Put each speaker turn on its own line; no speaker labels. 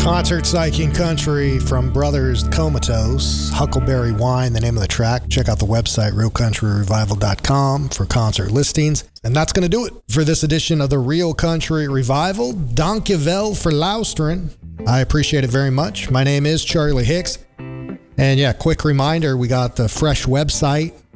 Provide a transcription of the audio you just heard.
Concert Psyching Country from Brothers Comatose. Huckleberry Wine, the name of the track. Check out the website, realcountryrevival.com, for concert listings. And that's going to do it for this edition of the Real Country Revival. Dankjewel for luisteren. I appreciate it very much. My name is Charlie Hicks. And yeah, quick reminder, we got the fresh website,